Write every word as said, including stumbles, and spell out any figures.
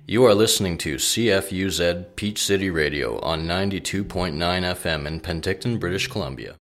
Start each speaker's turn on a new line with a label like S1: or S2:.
S1: You are listening to C F U Z Peach City Radio on ninety-two point nine F M in Penticton, British Columbia.